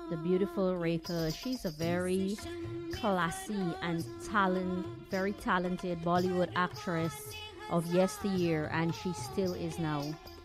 the beautiful Rekha. She's a very classy and very talented Bollywood actress of yesteryear, and she still is now.